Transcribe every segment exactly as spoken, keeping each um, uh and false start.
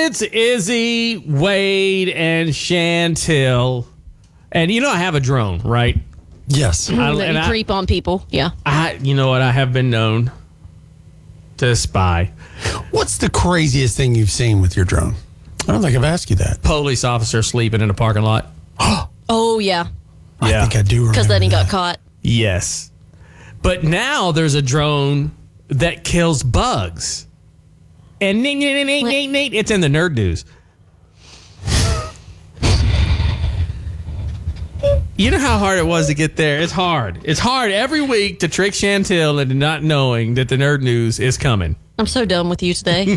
It's Izzy, Wade, and Chantel. And you know I have a drone, right? Yes. I, that and you I- creep on people. Yeah. I, you know what? I have been known to spy. What's the craziest thing you've seen with your drone? I don't think I've asked you that. Police officer sleeping in a parking lot. Oh, yeah. I Yeah. think I do remember Because then he that. got caught. Yes. But now there's a drone that kills bugs. And ning, ning, ning, ning, ning, it's in the nerd news. You know how hard it was to get there? It's hard. It's hard every week to trick Chantel into not knowing that the nerd news is coming. I'm so done with you today.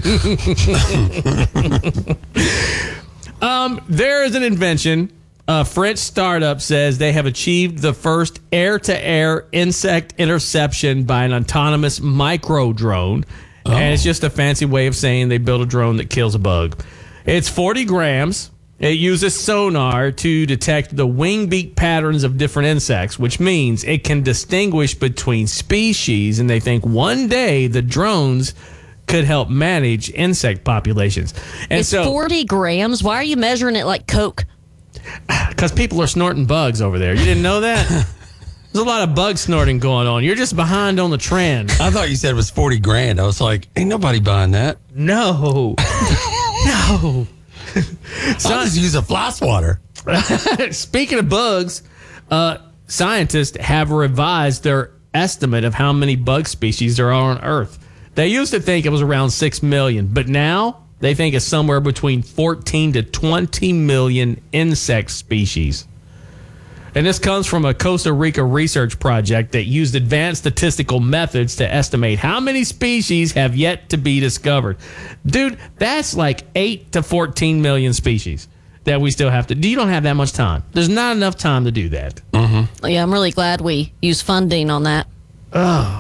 Um, there is an invention. A French startup says they have achieved the first air-to-air insect interception by an autonomous micro drone. Oh. And it's just a fancy way of saying they built a drone that kills a bug. It's forty grams. It uses sonar to detect the wing beat patterns of different insects, which means it can distinguish between species. And they think one day the drones could help manage insect populations. And It's so, forty grams. Why are you measuring it like Coke? because people are snorting bugs over there. You didn't know that? There's a lot of bug snorting going on. You're just behind on the trend. I thought you said it was forty grand. I was like, ain't nobody buying that. No. No. I'll just use a fly swatter. Speaking of bugs, uh, scientists have revised their estimate of how many bug species there are on Earth. They used to think it was around six million, but now they think it's somewhere between fourteen to twenty million insect species. And this comes from a Costa Rica research project that used advanced statistical methods to estimate how many species have yet to be discovered. Dude, that's like eight to fourteen million species that we still have to. You don't have that much time. There's not enough time to do that. Yeah, I'm really glad we use funding on that. Oh.